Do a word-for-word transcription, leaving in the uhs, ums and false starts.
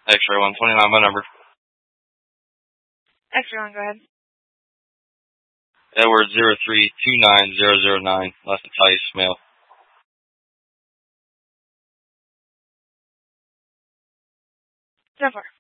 X-ray one twenty-nine, my number. X-ray one, go ahead. Edward zero three two nine zero zero nine, last Tice, male. So far.